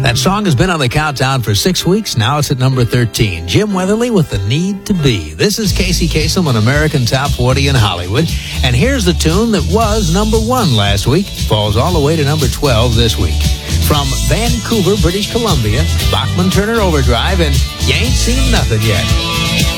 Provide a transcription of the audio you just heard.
That song has been on the countdown for 6 weeks. Now it's at number 13. Jim Weatherly with The Need to Be. This is Casey Kasem on American Top 40 in Hollywood. And here's the tune that was number 1 last week. Falls all the way to number 12 this week. From Vancouver, British Columbia, Bachman Turner Overdrive and You Ain't Seen Nothing Yet.